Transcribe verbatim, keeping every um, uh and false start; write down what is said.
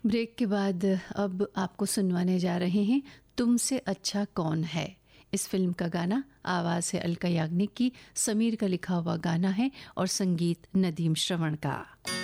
Break के बाद अब आपको सुनवाने जा रहे हैं तुमसे अच्छा कौन है। इस फिल्म का गाना आवाज़ है अलका याग्निक की, समीर का लिखा हुआ गाना है और संगीत नदीम श्रवण का।